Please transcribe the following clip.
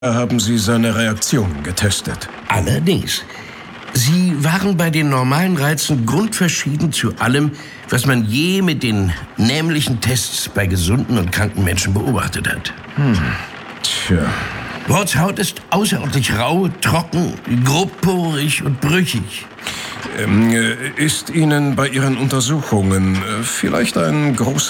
haben Sie seine Reaktionen getestet? Allerdings. Sie waren bei den normalen Reizen grundverschieden zu allem, was man je mit den nämlichen Tests bei gesunden und kranken Menschen beobachtet hat. Tja. Wards Haut ist außerordentlich rau, trocken, grobporig und brüchig. Ist Ihnen bei Ihren Untersuchungen vielleicht ein großer